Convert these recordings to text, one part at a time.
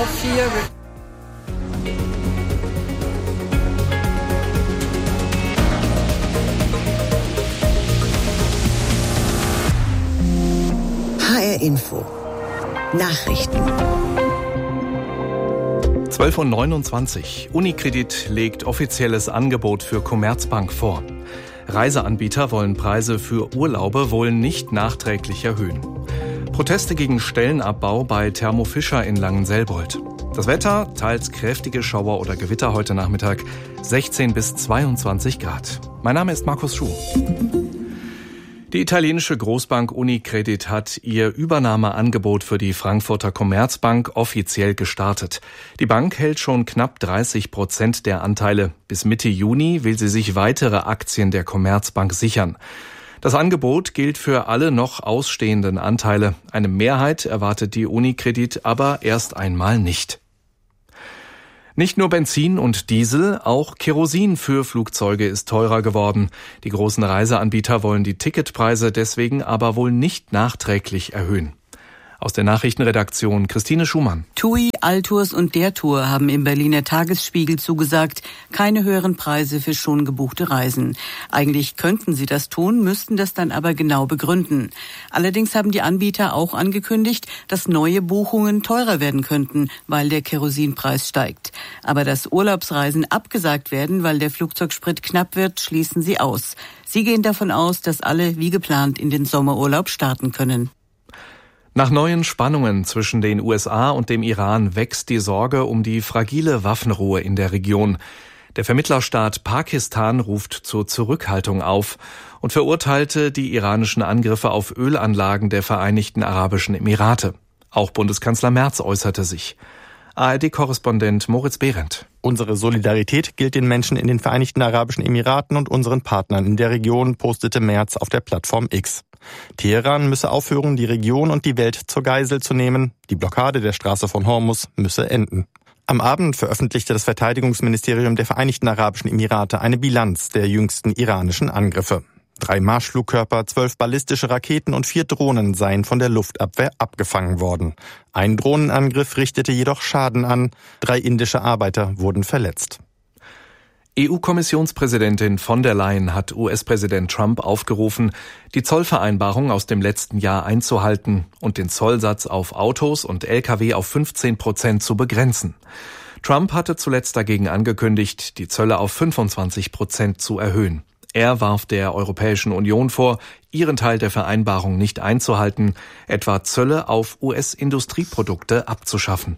auf 4. HR Info. Nachrichten. 12:29 Uhr. Unicredit legt offizielles Angebot für Commerzbank vor. Reiseanbieter wollen Preise für Urlaube wohl nicht nachträglich erhöhen. Proteste gegen Stellenabbau bei Thermo Fischer in Langenselbold. Das Wetter, teils kräftige Schauer oder Gewitter heute Nachmittag, 16 bis 22 Grad. Mein Name ist Markus Schuh. Die italienische Großbank Unicredit hat ihr Übernahmeangebot für die Frankfurter Commerzbank offiziell gestartet. Die Bank hält schon knapp 30% der Anteile. Bis Mitte Juni will sie sich weitere Aktien der Commerzbank sichern. Das Angebot gilt für alle noch ausstehenden Anteile. Eine Mehrheit erwartet die Unicredit aber erst einmal nicht. Nicht nur Benzin und Diesel, auch Kerosin für Flugzeuge ist teurer geworden. Die großen Reiseanbieter wollen die Ticketpreise deswegen aber wohl nicht nachträglich erhöhen. Aus der Nachrichtenredaktion Christine Schumann. TUI, Altours und der Tour haben im Berliner Tagesspiegel zugesagt, keine höheren Preise für schon gebuchte Reisen. Eigentlich könnten sie das tun, müssten das dann aber genau begründen. Allerdings haben die Anbieter auch angekündigt, dass neue Buchungen teurer werden könnten, weil der Kerosinpreis steigt. Aber dass Urlaubsreisen abgesagt werden, weil der Flugzeugsprit knapp wird, schließen sie aus. Sie gehen davon aus, dass alle wie geplant in den Sommerurlaub starten können. Nach neuen Spannungen zwischen den USA und dem Iran wächst die Sorge um die fragile Waffenruhe in der Region. Der Vermittlerstaat Pakistan ruft zur Zurückhaltung auf und verurteilte die iranischen Angriffe auf Ölanlagen der Vereinigten Arabischen Emirate. Auch Bundeskanzler Merz äußerte sich. ARD-Korrespondent Moritz Behrendt. Unsere Solidarität gilt den Menschen in den Vereinigten Arabischen Emiraten und unseren Partnern in der Region, postete Merz auf der Plattform X. Teheran müsse aufhören, die Region und die Welt zur Geisel zu nehmen. Die Blockade der Straße von Hormuz müsse enden. Am Abend veröffentlichte das Verteidigungsministerium der Vereinigten Arabischen Emirate eine Bilanz der jüngsten iranischen Angriffe. 3 Marschflugkörper, 12 ballistische Raketen und 4 Drohnen seien von der Luftabwehr abgefangen worden. Ein Drohnenangriff richtete jedoch Schaden an. 3 indische Arbeiter wurden verletzt. EU-Kommissionspräsidentin von der Leyen hat US-Präsident Trump aufgerufen, die Zollvereinbarung aus dem letzten Jahr einzuhalten und den Zollsatz auf Autos und Lkw auf 15% zu begrenzen. Trump hatte zuletzt dagegen angekündigt, die Zölle auf 25% zu erhöhen. Er warf der Europäischen Union vor, ihren Teil der Vereinbarung nicht einzuhalten, etwa Zölle auf US-Industrieprodukte abzuschaffen.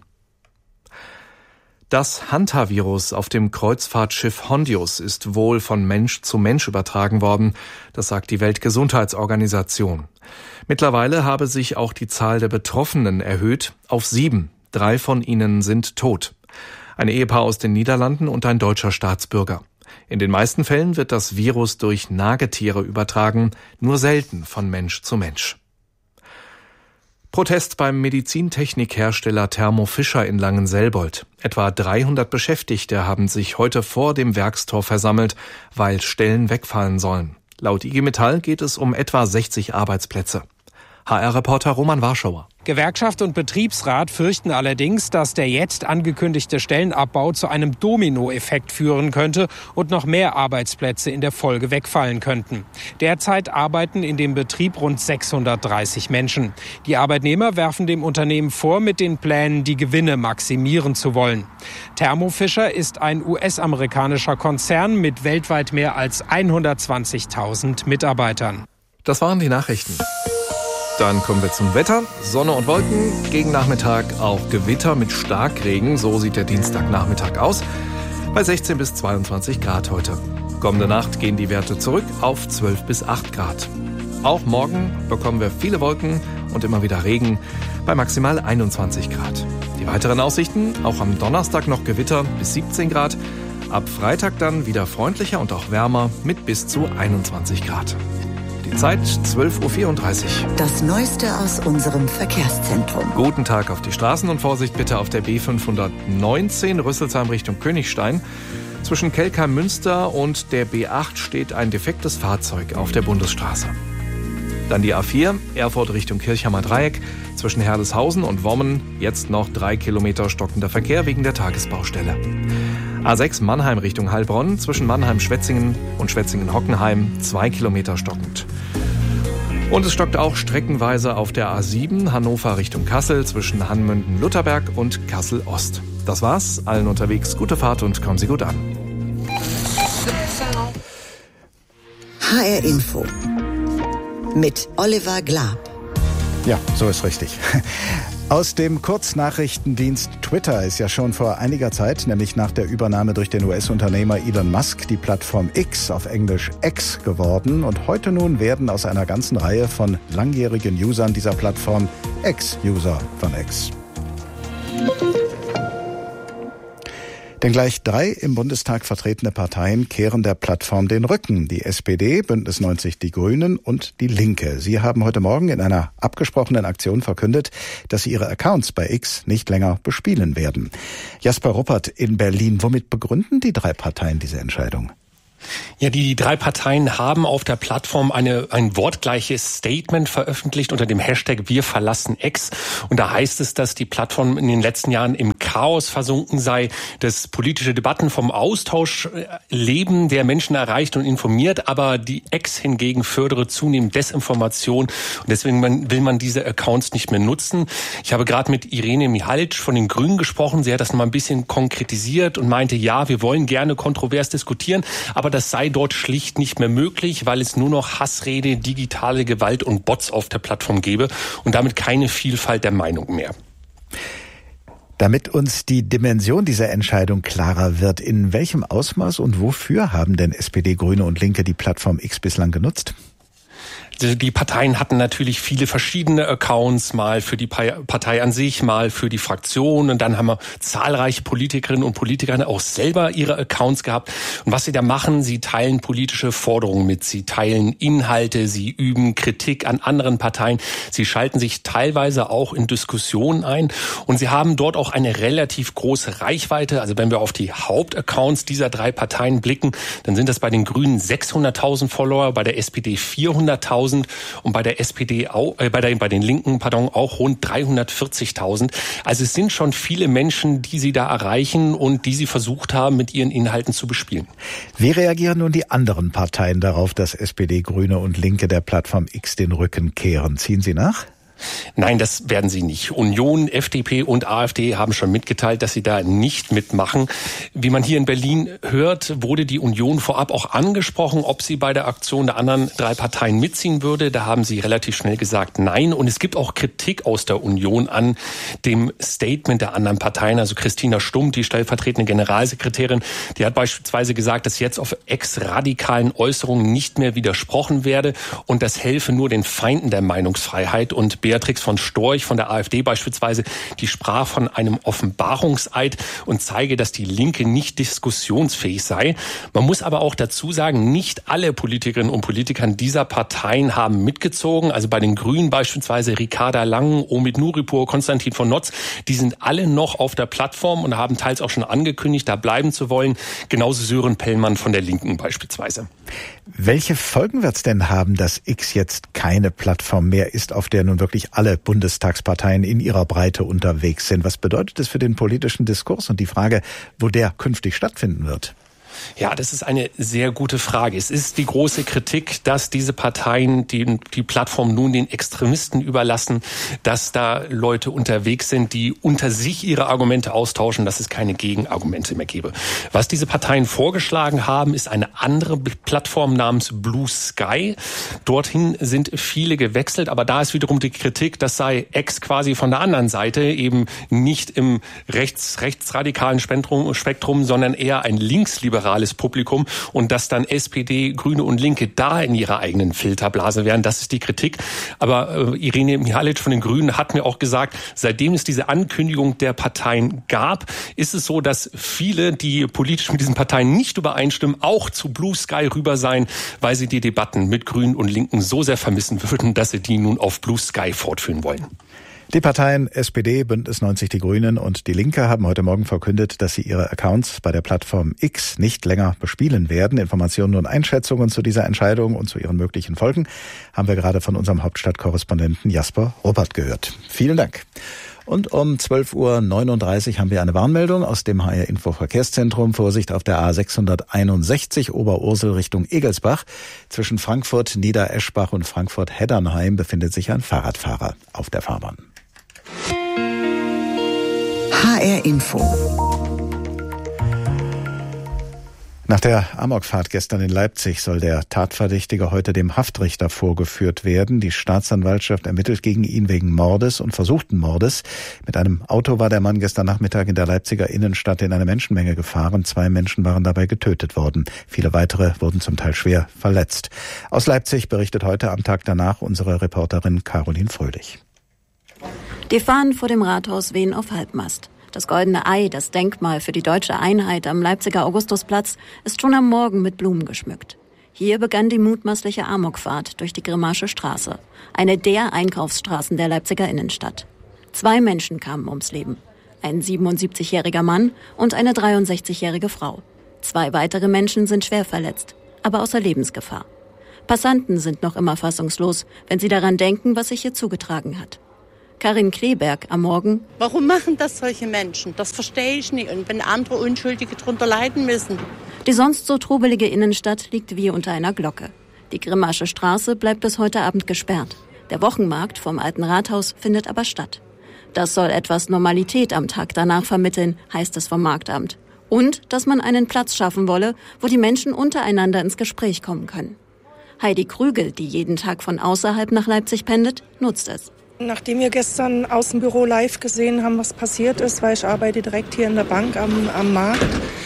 Das Hantavirus auf dem Kreuzfahrtschiff Hondius ist wohl von Mensch zu Mensch übertragen worden, das sagt die Weltgesundheitsorganisation. Mittlerweile habe sich auch die Zahl der Betroffenen erhöht auf 7. 3 von ihnen sind tot. Ein Ehepaar aus den Niederlanden und ein deutscher Staatsbürger. In den meisten Fällen wird das Virus durch Nagetiere übertragen, nur selten von Mensch zu Mensch. Protest beim Medizintechnikhersteller Thermo Fischer in Langenselbold. Etwa 300 Beschäftigte haben sich heute vor dem Werkstor versammelt, weil Stellen wegfallen sollen. Laut IG Metall geht es um etwa 60 Arbeitsplätze. HR-Reporter Roman Warschauer. Gewerkschaft und Betriebsrat fürchten allerdings, dass der jetzt angekündigte Stellenabbau zu einem Dominoeffekt führen könnte und noch mehr Arbeitsplätze in der Folge wegfallen könnten. Derzeit arbeiten in dem Betrieb rund 630 Menschen. Die Arbeitnehmer werfen dem Unternehmen vor, mit den Plänen die Gewinne maximieren zu wollen. Thermo Fischer ist ein US-amerikanischer Konzern mit weltweit mehr als 120.000 Mitarbeitern. Das waren die Nachrichten. Dann kommen wir zum Wetter. Sonne und Wolken, gegen Nachmittag auch Gewitter mit Starkregen. So sieht der Dienstagnachmittag aus. Bei 16 bis 22 Grad heute. Kommende Nacht gehen die Werte zurück auf 12 bis 8 Grad. Auch morgen bekommen wir viele Wolken und immer wieder Regen bei maximal 21 Grad. Die weiteren Aussichten, auch am Donnerstag noch Gewitter bis 17 Grad. Ab Freitag dann wieder freundlicher und auch wärmer mit bis zu 21 Grad. Die Zeit 12:34 Uhr. Das Neueste aus unserem Verkehrszentrum. Guten Tag auf die Straßen und Vorsicht bitte auf der B519 Rüsselsheim Richtung Königstein. Zwischen Kelkheim-Münster und der B8 steht ein defektes Fahrzeug auf der Bundesstraße. Dann die A4, Erfurt Richtung Kirchheimer Dreieck. Zwischen Herdeshausen und Wommen jetzt noch 3 Kilometer stockender Verkehr wegen der Tagesbaustelle. A6 Mannheim Richtung Heilbronn. Zwischen Mannheim-Schwetzingen und Schwetzingen-Hockenheim 2 Kilometer stockend. Und es stockt auch streckenweise auf der A7 Hannover Richtung Kassel zwischen Hanmünden-Lutherberg und Kassel-Ost. Das war's. Allen unterwegs gute Fahrt und kommen Sie gut an. HR Info mit Oliver Glab. Ja, so ist richtig. Aus dem Kurznachrichtendienst Twitter ist ja schon vor einiger Zeit, nämlich nach der Übernahme durch den US-Unternehmer Elon Musk, die Plattform X, auf Englisch X, geworden. Und heute nun werden aus einer ganzen Reihe von langjährigen Usern dieser Plattform Ex-User von X. Denn gleich 3 im Bundestag vertretene Parteien kehren der Plattform den Rücken. Die SPD, Bündnis 90 Die Grünen und die Linke. Sie haben heute Morgen in einer abgesprochenen Aktion verkündet, dass sie ihre Accounts bei X nicht länger bespielen werden. Jasper Ruppert in Berlin. Womit begründen die 3 Parteien diese Entscheidung? Ja, die 3 Parteien haben auf der Plattform ein wortgleiches Statement veröffentlicht unter dem Hashtag Wir verlassen X. Und da heißt es, dass die Plattform in den letzten Jahren im Chaos versunken sei, dass politische Debatten vom Austauschleben der Menschen erreicht und informiert, aber die X hingegen fördere zunehmend Desinformation. Und deswegen will man diese Accounts nicht mehr nutzen. Ich habe gerade mit Irene Mihalic von den Grünen gesprochen. Sie hat das noch mal ein bisschen konkretisiert und meinte, ja, wir wollen gerne kontrovers diskutieren, aber das sei dort schlicht nicht mehr möglich, weil es nur noch Hassrede, digitale Gewalt und Bots auf der Plattform gäbe und damit keine Vielfalt der Meinung mehr. Damit uns die Dimension dieser Entscheidung klarer wird, in welchem Ausmaß und wofür haben denn SPD, Grüne und Linke die Plattform X bislang genutzt? Die Parteien hatten natürlich viele verschiedene Accounts, mal für die Partei an sich, mal für die Fraktion. Und dann haben wir zahlreiche Politikerinnen und Politiker auch selber ihre Accounts gehabt. Und was sie da machen, sie teilen politische Forderungen mit, sie teilen Inhalte, sie üben Kritik an anderen Parteien. Sie schalten sich teilweise auch in Diskussionen ein. Und sie haben dort auch eine relativ große Reichweite. Also wenn wir auf die Hauptaccounts dieser 3 Parteien blicken, dann sind das bei den Grünen 600.000 Follower, bei der SPD 400.000. Und bei der SPD auch, bei den Linken, auch rund 340.000. Also es sind schon viele Menschen, die sie da erreichen und die sie versucht haben, mit ihren Inhalten zu bespielen. Wie reagieren nun die anderen Parteien darauf, dass SPD, Grüne und Linke der Plattform X den Rücken kehren? Ziehen sie nach? Nein, das werden sie nicht. Union, FDP und AfD haben schon mitgeteilt, dass sie da nicht mitmachen. Wie man hier in Berlin hört, wurde die Union vorab auch angesprochen, ob sie bei der Aktion der anderen 3 Parteien mitziehen würde. Da haben sie relativ schnell gesagt, nein. Und es gibt auch Kritik aus der Union an dem Statement der anderen Parteien. Also Christina Stumm, die stellvertretende Generalsekretärin, die hat beispielsweise gesagt, dass jetzt auf ex-radikalen Äußerungen nicht mehr widersprochen werde. Und das helfe nur den Feinden der Meinungsfreiheit. Und Beatrix von Storch von der AfD beispielsweise, die sprach von einem Offenbarungseid und zeige, dass die Linke nicht diskussionsfähig sei. Man muss aber auch dazu sagen, nicht alle Politikerinnen und Politiker dieser Parteien haben mitgezogen. Also bei den Grünen beispielsweise Ricarda Lang, Omid Nuripur, Konstantin von Notz, die sind alle noch auf der Plattform und haben teils auch schon angekündigt, da bleiben zu wollen. Genauso Sören Pellmann von der Linken beispielsweise. Welche Folgen wird es denn haben, dass X jetzt keine Plattform mehr ist, auf der nun wirklich alle Bundestagsparteien in ihrer Breite unterwegs sind? Was bedeutet das für den politischen Diskurs und die Frage, wo der künftig stattfinden wird? Ja, das ist eine sehr gute Frage. Es ist die große Kritik, dass diese Parteien die Plattform nun den Extremisten überlassen, dass da Leute unterwegs sind, die unter sich ihre Argumente austauschen, dass es keine Gegenargumente mehr gäbe. Was diese Parteien vorgeschlagen haben, ist eine andere Plattform namens Blue Sky. Dorthin sind viele gewechselt, aber da ist wiederum die Kritik, das sei X quasi von der anderen Seite, eben nicht im rechtsradikalen Spektrum, sondern eher ein linksliberales Publikum und dass dann SPD, Grüne und Linke da in ihrer eigenen Filterblase wären. Das ist die Kritik. Aber Irene Mihalic von den Grünen hat mir auch gesagt, seitdem es diese Ankündigung der Parteien gab, ist es so, dass viele, die politisch mit diesen Parteien nicht übereinstimmen, auch zu Blue Sky rüber seien, weil sie die Debatten mit Grünen und Linken so sehr vermissen würden, dass sie die nun auf Blue Sky fortführen wollen. Die Parteien SPD, Bündnis 90 Die Grünen und Die Linke haben heute Morgen verkündet, dass sie ihre Accounts bei der Plattform X nicht länger bespielen werden. Informationen und Einschätzungen zu dieser Entscheidung und zu ihren möglichen Folgen haben wir gerade von unserem Hauptstadtkorrespondenten Jasper Ruppert gehört. Vielen Dank. Und um 12:39 Uhr haben wir eine Warnmeldung aus dem HR Info Verkehrszentrum. Vorsicht auf der A661 Oberursel Richtung Egelsbach. Zwischen Frankfurt Niedereschbach und Frankfurt Heddernheim befindet sich ein Fahrradfahrer auf der Fahrbahn. HR Info. Nach der Amokfahrt gestern in Leipzig soll der Tatverdächtige heute dem Haftrichter vorgeführt werden. Die Staatsanwaltschaft ermittelt gegen ihn wegen Mordes und versuchten Mordes. Mit einem Auto war der Mann gestern Nachmittag in der Leipziger Innenstadt in eine Menschenmenge gefahren. 2 Menschen waren dabei getötet worden. Viele weitere wurden zum Teil schwer verletzt. Aus Leipzig berichtet heute am Tag danach unsere Reporterin Caroline Fröhlich. Die Fahnen vor dem Rathaus wehen auf Halbmast. Das Goldene Ei, das Denkmal für die deutsche Einheit am Leipziger Augustusplatz, ist schon am Morgen mit Blumen geschmückt. Hier begann die mutmaßliche Amokfahrt durch die Grimmasche Straße, eine der Einkaufsstraßen der Leipziger Innenstadt. 2 Menschen kamen ums Leben. Ein 77-jähriger Mann und eine 63-jährige Frau. 2 weitere Menschen sind schwer verletzt, aber außer Lebensgefahr. Passanten sind noch immer fassungslos, wenn sie daran denken, was sich hier zugetragen hat. Karin Kleberg am Morgen. Warum machen das solche Menschen? Das verstehe ich nicht. Und wenn andere Unschuldige drunter leiden müssen. Die sonst so trubelige Innenstadt liegt wie unter einer Glocke. Die Grimmasche Straße bleibt bis heute Abend gesperrt. Der Wochenmarkt vom Alten Rathaus findet aber statt. Das soll etwas Normalität am Tag danach vermitteln, heißt es vom Marktamt. Und, dass man einen Platz schaffen wolle, wo die Menschen untereinander ins Gespräch kommen können. Heidi Krügel, die jeden Tag von außerhalb nach Leipzig pendelt, nutzt es. Nachdem wir gestern aus dem Büro live gesehen haben, was passiert ist, weil ich arbeite direkt hier in der Bank am Markt.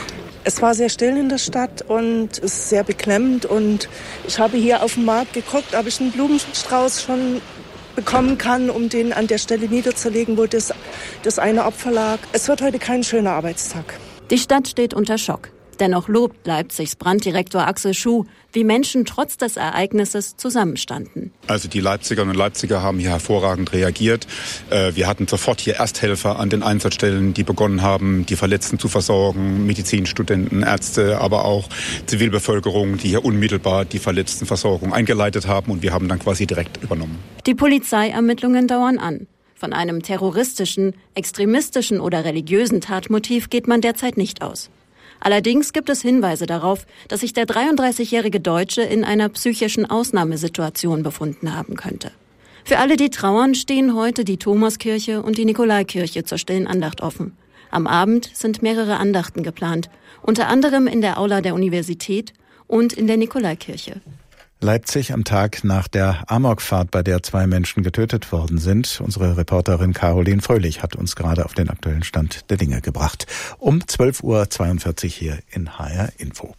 Es war sehr still in der Stadt und es ist sehr beklemmend. Und ich habe hier auf dem Markt geguckt, ob ich einen Blumenstrauß schon bekommen kann, um den an der Stelle niederzulegen, wo das eine Opfer lag. Es wird heute kein schöner Arbeitstag. Die Stadt steht unter Schock. Dennoch lobt Leipzigs Branddirektor Axel Schuh, wie Menschen trotz des Ereignisses zusammenstanden. Also die Leipzigerinnen und Leipziger haben hier hervorragend reagiert. Wir hatten sofort hier Ersthelfer an den Einsatzstellen, die begonnen haben, die Verletzten zu versorgen, Medizinstudenten, Ärzte, aber auch Zivilbevölkerung, die hier unmittelbar die Verletztenversorgung eingeleitet haben, und wir haben dann quasi direkt übernommen. Die Polizeiermittlungen dauern an. Von einem terroristischen, extremistischen oder religiösen Tatmotiv geht man derzeit nicht aus. Allerdings gibt es Hinweise darauf, dass sich der 33-jährige Deutsche in einer psychischen Ausnahmesituation befunden haben könnte. Für alle, die trauern, stehen heute die Thomaskirche und die Nikolaikirche zur stillen Andacht offen. Am Abend sind mehrere Andachten geplant, unter anderem in der Aula der Universität und in der Nikolaikirche. Leipzig am Tag nach der Amokfahrt, bei der 2 Menschen getötet worden sind. Unsere Reporterin Caroline Fröhlich hat uns gerade auf den aktuellen Stand der Dinge gebracht. Um 12:42 Uhr hier in HR Info.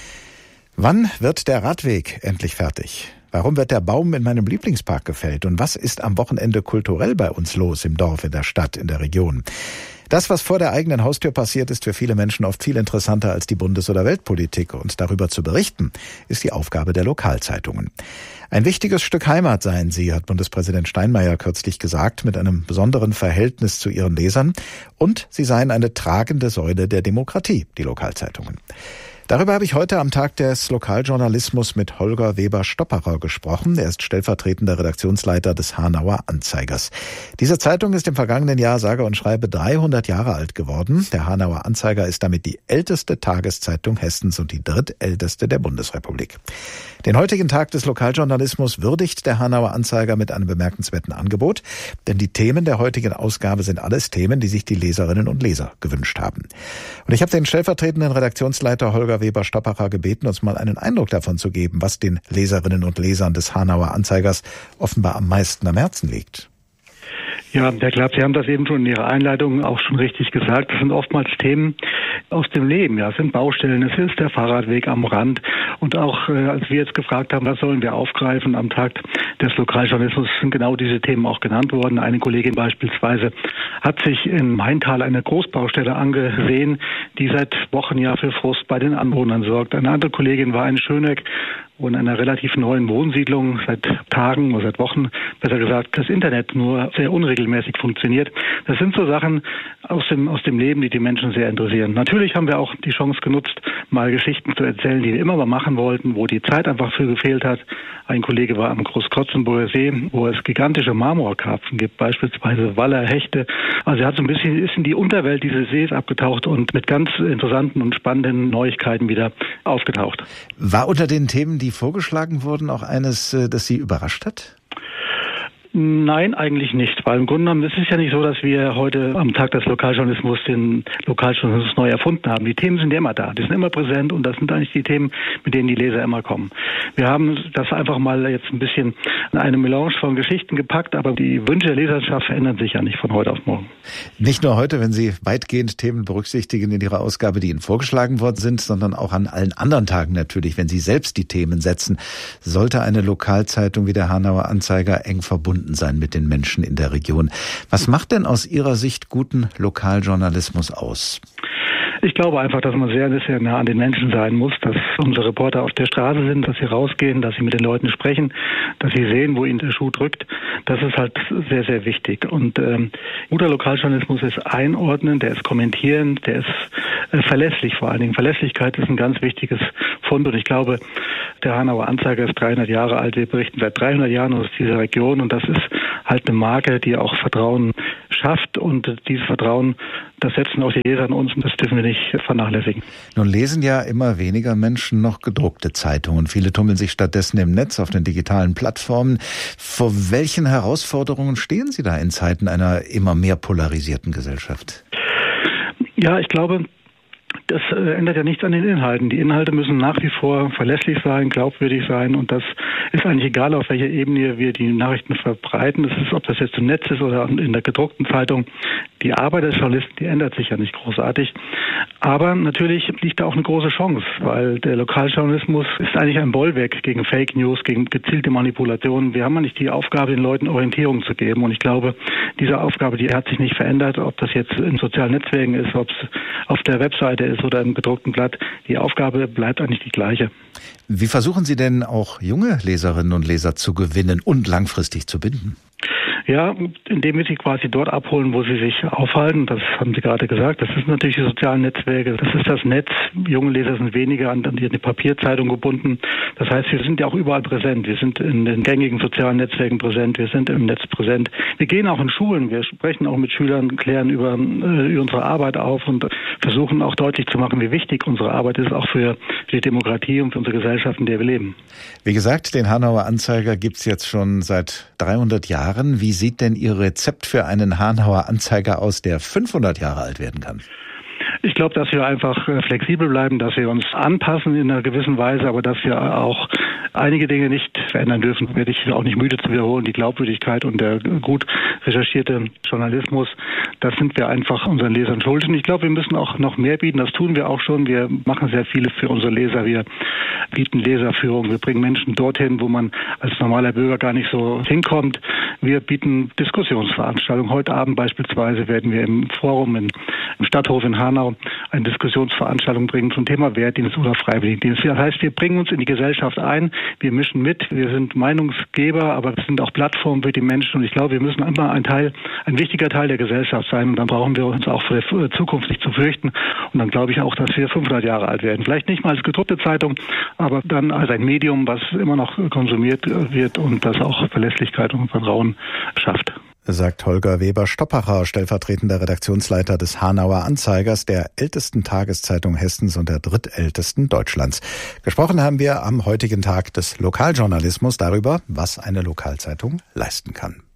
Wann wird der Radweg endlich fertig? Warum wird der Baum in meinem Lieblingspark gefällt? Und was ist am Wochenende kulturell bei uns los im Dorf, in der Stadt, in der Region? Das, was vor der eigenen Haustür passiert, ist für viele Menschen oft viel interessanter als die Bundes- oder Weltpolitik. Und darüber zu berichten, ist die Aufgabe der Lokalzeitungen. Ein wichtiges Stück Heimat seien sie, hat Bundespräsident Steinmeier kürzlich gesagt, mit einem besonderen Verhältnis zu ihren Lesern. Und sie seien eine tragende Säule der Demokratie, die Lokalzeitungen. Darüber habe ich heute am Tag des Lokaljournalismus mit Holger Weber-Stopperer gesprochen. Er ist stellvertretender Redaktionsleiter des Hanauer Anzeigers. Diese Zeitung ist im vergangenen Jahr sage und schreibe 300 Jahre alt geworden. Der Hanauer Anzeiger ist damit die älteste Tageszeitung Hessens und die drittälteste der Bundesrepublik. Den heutigen Tag des Lokaljournalismus würdigt der Hanauer Anzeiger mit einem bemerkenswerten Angebot, denn die Themen der heutigen Ausgabe sind alles Themen, die sich die Leserinnen und Leser gewünscht haben. Und ich habe den stellvertretenden Redaktionsleiter Holger Weber-Stopperer gebeten, uns mal einen Eindruck davon zu geben, was den Leserinnen und Lesern des Hanauer Anzeigers offenbar am meisten am Herzen liegt. Ja, Herr Klapp, Sie haben das eben schon in Ihrer Einleitung auch schon richtig gesagt. Das sind oftmals Themen aus dem Leben. Ja, es sind Baustellen, es ist der Fahrradweg am Rand. Und auch als wir jetzt gefragt haben, was sollen wir aufgreifen am Tag des Lokaljournalismus, sind genau diese Themen auch genannt worden. Eine Kollegin beispielsweise hat sich in Maintal eine Großbaustelle angesehen, die seit Wochen ja für Frust bei den Anwohnern sorgt. Eine andere Kollegin war in Schöneck, wo in einer relativ neuen Wohnsiedlung seit Tagen oder seit Wochen, besser gesagt, das Internet nur sehr unregelmäßig unregelmäßig funktioniert. Das sind so Sachen aus dem Leben, die Menschen sehr interessieren. Natürlich haben wir auch die Chance genutzt, mal Geschichten zu erzählen, die wir immer mal machen wollten, wo die Zeit einfach für gefehlt hat. Ein Kollege war am Großkrotzenburger See, wo es gigantische Marmorkarpfen gibt, beispielsweise Waller, Hechte. Also er hat so ein bisschen, ist in die Unterwelt dieses Sees abgetaucht und mit ganz interessanten und spannenden Neuigkeiten wieder aufgetaucht. War unter den Themen, die vorgeschlagen wurden, auch eines, das Sie überrascht hat? Nein, eigentlich nicht, weil im Grunde genommen es ist ja nicht so, dass wir heute am Tag des Lokaljournalismus den Lokaljournalismus neu erfunden haben. Die Themen sind ja immer da, die sind immer präsent und das sind eigentlich die Themen, mit denen die Leser immer kommen. Wir haben das einfach mal jetzt ein bisschen in eine Melange von Geschichten gepackt, aber die Wünsche der Leserschaft verändern sich ja nicht von heute auf morgen. Nicht nur heute, wenn Sie weitgehend Themen berücksichtigen in Ihrer Ausgabe, die Ihnen vorgeschlagen worden sind, sondern auch an allen anderen Tagen natürlich, wenn Sie selbst die Themen setzen, sollte eine Lokalzeitung wie der Hanauer Anzeiger eng verbunden sein mit den Menschen in der Region. Was macht denn aus Ihrer Sicht guten Lokaljournalismus aus? Ich glaube einfach, dass man sehr, sehr nah an den Menschen sein muss, dass unsere Reporter auf der Straße sind, dass sie rausgehen, dass sie mit den Leuten sprechen, dass sie sehen, wo ihnen der Schuh drückt. Das ist halt sehr, sehr wichtig. Und guter Lokaljournalismus ist einordnen, der ist kommentieren, der ist verlässlich vor allen Dingen. Verlässlichkeit ist ein ganz wichtiges Fund und ich glaube, der Hanauer Anzeiger ist 300 Jahre alt. Wir berichten seit 300 Jahren aus dieser Region und das ist halt eine Marke, die auch Vertrauen schafft und dieses Vertrauen, das setzen auch die Leser an uns und das dürfen wir nicht vernachlässigen. Nun lesen ja immer weniger Menschen noch gedruckte Zeitungen. Viele tummeln sich stattdessen im Netz auf den digitalen Plattformen. Vor welchen Herausforderungen stehen Sie da in Zeiten einer immer mehr polarisierten Gesellschaft? Ja, ich glaube, das ändert ja nichts an den Inhalten. Die Inhalte müssen nach wie vor verlässlich sein, glaubwürdig sein und das ist eigentlich egal, auf welcher Ebene wir die Nachrichten verbreiten. Das ist, ob das jetzt im Netz ist oder in der gedruckten Zeitung. Die Arbeit des Journalisten, die ändert sich ja nicht großartig. Aber natürlich liegt da auch eine große Chance, weil der Lokaljournalismus ist eigentlich ein Bollwerk gegen Fake News, gegen gezielte Manipulationen. Wir haben ja nicht die Aufgabe, den Leuten Orientierung zu geben. Und ich glaube, diese Aufgabe, die hat sich nicht verändert, ob das jetzt in sozialen Netzwerken ist, ob es auf der Webseite ist oder im gedruckten Blatt. Die Aufgabe bleibt eigentlich die gleiche. Wie versuchen Sie denn auch junge Leserinnen und Leser zu gewinnen und langfristig zu binden? Ja, indem wir sie quasi dort abholen, wo sie sich aufhalten. Das haben Sie gerade gesagt. Das ist natürlich die sozialen Netzwerke. Das ist das Netz. Junge Leser sind weniger an die Papierzeitung gebunden. Das heißt, wir sind ja auch überall präsent. Wir sind in den gängigen sozialen Netzwerken präsent. Wir sind im Netz präsent. Wir gehen auch in Schulen. Wir sprechen auch mit Schülern, klären über unsere Arbeit auf und versuchen auch deutlich zu machen, wie wichtig unsere Arbeit ist, auch für die Demokratie und für unsere Gesellschaft, in der wir leben. Wie gesagt, den Hanauer Anzeiger gibt's jetzt schon seit 300 Jahren. Wie sieht denn Ihr Rezept für einen Hanauer Anzeiger aus, der 500 Jahre alt werden kann? Ich glaube, dass wir einfach flexibel bleiben, dass wir uns anpassen in einer gewissen Weise, aber dass wir auch einige Dinge nicht verändern dürfen. Werde ich auch nicht müde zu wiederholen. Die Glaubwürdigkeit und der gut recherchierte Journalismus, das sind wir einfach unseren Lesern schuldig. Und ich glaube, wir müssen auch noch mehr bieten. Das tun wir auch schon. Wir machen sehr vieles für unsere Leser. Wir bieten Leserführung. Wir bringen Menschen dorthin, wo man als normaler Bürger gar nicht so hinkommt. Wir bieten Diskussionsveranstaltungen. Heute Abend beispielsweise werden wir im Forum im Stadthof in Hanau eine Diskussionsveranstaltung bringen zum Thema Wehrdienst oder Freiwilligendienst. Das heißt, wir bringen uns in die Gesellschaft ein, wir mischen mit, wir sind Meinungsgeber, aber wir sind auch Plattformen für die Menschen und ich glaube, wir müssen immer ein wichtiger Teil der Gesellschaft sein und dann brauchen wir uns auch vor der Zukunft nicht zu fürchten und dann glaube ich auch, dass wir 500 Jahre alt werden. Vielleicht nicht mal als gedruckte Zeitung, aber dann als ein Medium, was immer noch konsumiert wird und das auch Verlässlichkeit und Vertrauen schafft. Sagt Holger Weber-Stoppacher, stellvertretender Redaktionsleiter des Hanauer Anzeigers, der ältesten Tageszeitung Hessens und der drittältesten Deutschlands. Gesprochen haben wir am heutigen Tag des Lokaljournalismus darüber, was eine Lokalzeitung leisten kann.